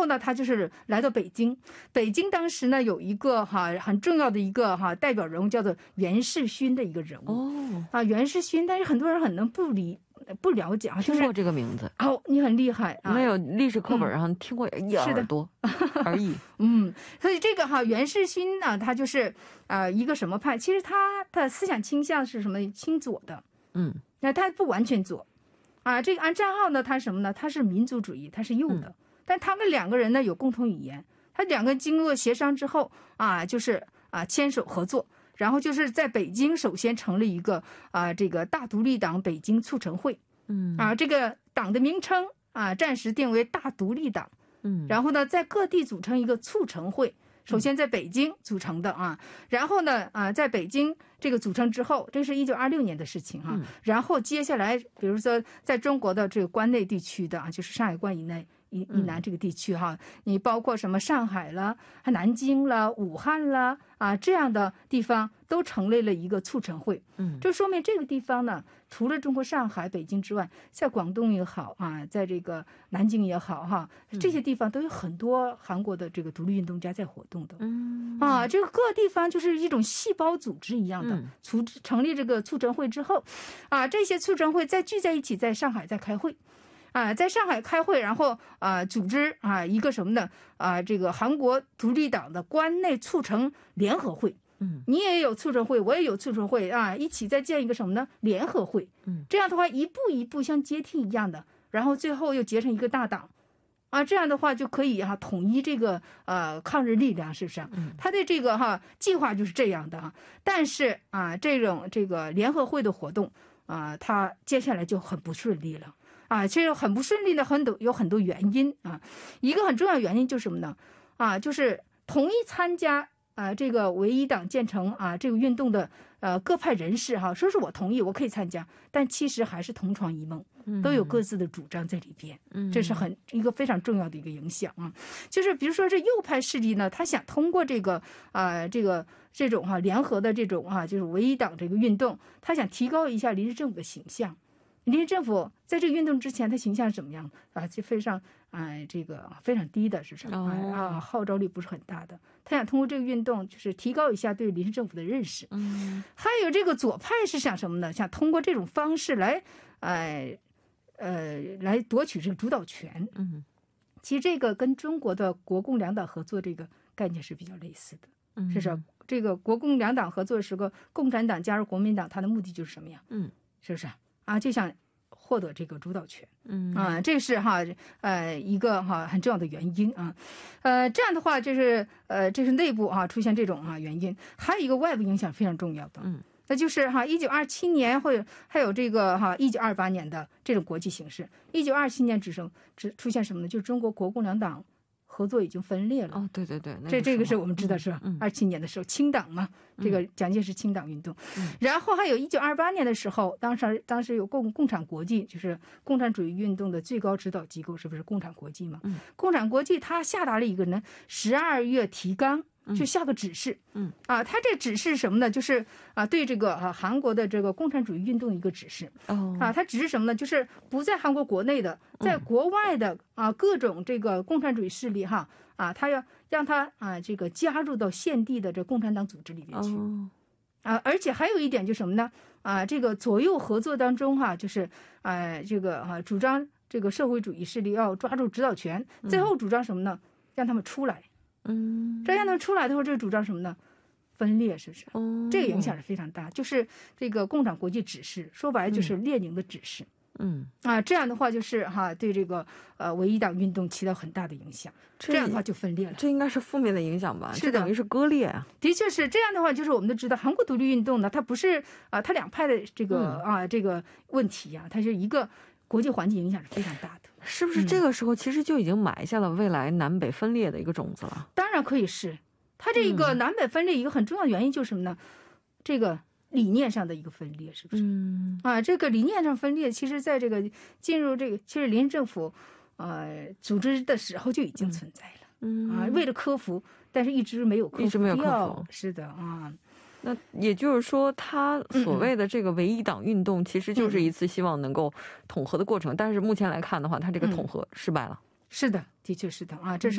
呢，他就是来到北京。北京当时呢有一个很重要的一个代表人物，叫做袁世勋的一个人物。袁世勋，但是很多人可能不了解啊， 听过这个名字。 你很厉害啊！ 没有，历史课本上听过一耳朵而已。 所以这个袁世勋呢，他就是一个什么派？其实他的思想倾向是什么？亲左的。那他不完全左这个安占浩呢，他是什么呢？他是民族主义，他是右的。但他们两个人呢有共同语言，他两个经过协商之后就是牵手合作，然后就是在北京首先成立一个这个大独立党北京促成会。这个党的名称暂时定为大独立党。然后呢，在各地组成一个促成会。首先在北京组成的然后呢在北京这个组成之后，这是1926年的事情然后接下来比如说在中国的这个关内地区的就是上海关以内以南这个地区你包括什么上海了、南京了、武汉了这样的地方都成立了一个促成会。这说明这个地方呢，除了中国上海、北京之外，在广东也好在这个南京也好这些地方都有很多韩国的这个独立运动家在活动的。这个各地方就是一种细胞组织一样的，成立这个促成会之后这些促成会再聚在一起，在上海再开会。在上海开会，然后组织一个什么呢？这个韩国独立党的关内促成联合会。你也有促成会，我也有促成会一起再建一个什么呢？联合会。这样的话一步一步像阶梯一样的，然后最后又结成一个大党。这样的话就可以统一这个抗日力量，是不是？他的这个计划就是这样的但是这个联合会的活动他接下来就很不顺利了。其实很不顺利的有很多原因一个很重要的原因就是什么呢？就是同意参加这个唯一党建成这个运动的各派人士说是我同意，我可以参加，但其实还是同床异梦，都有各自的主张在里边。这是一个非常重要的一个影响就是比如说这右派势力呢，他想通过这个这种联合的这种就是唯一党这个运动，他想提高一下临时政府的形象。临时政府在这个运动之前，他形象是怎么样就非常这个非常低的，是什么号召力不是很大的。他想通过这个运动，就是提高一下对临时政府的认识。还有这个左派是想什么呢？想通过这种方式来来夺取这个主导权。其实这个跟中国的国共两党合作这个概念是比较类似的。是不是？这个国共两党合作是个共产党加入国民党，它的目的就是什么呀？是不是就想获得这个主导权。这是一个很重要的原因这样的话就是这是内部出现这种原因。还有一个外部影响非常重要的，那就是1927年还有这个1928年的这种国际形势。1927年只出现什么呢？就是中国国共两党合作已经分裂了。 对， 这个是我们知道是吧？27年的时候，清党嘛，这个蒋介石清党运动。然后还有1928年的时候，当时有共产国际，就是共产主义运动的最高指导机构，是不是共产国际嘛？共产国际他下达了一个呢12月提纲，就下个指示。他这指示是什么呢？就是对这个韩国的这个共产主义运动一个指示。他指示什么呢？就是不在韩国国内的，在国外的各种这个共产主义势力他要让他这个加入到现地的这共产党组织里面去。而且还有一点就是什么呢？这个左右合作当中就是这个主张这个社会主义势力要抓住指导权，最后主张什么呢？让他们出来。这样他们出来的话，这个主张什么呢？分裂，是不是？这个影响是非常大。就是这个共产国际指示，说白了就是列宁的指示。这样的话就是对这个唯一党运动起到很大的影响。这样的话就分裂了。这应该是负面的影响吧？是的，这等于是割裂啊。的确是这样的话，就是我们都知道韩国独立运动呢，它不是它两派的这个这个问题它是一个国际环境影响是非常大的。是不是这个时候其实就已经埋下了未来南北分裂的一个种子了？当然可以是。它这个南北分裂一个很重要的原因就是什么呢？这个理念上的一个分裂，是不是？这个理念上分裂，其实在这个进入这个其实临时政府组织的时候就已经存在了。为了克服，但是一直没有克服。是的那也就是说，他所谓的这个唯一党运动，其实就是一次希望能够统合的过程。但是目前来看的话，他这个统合失败了。是的，的确是的这是。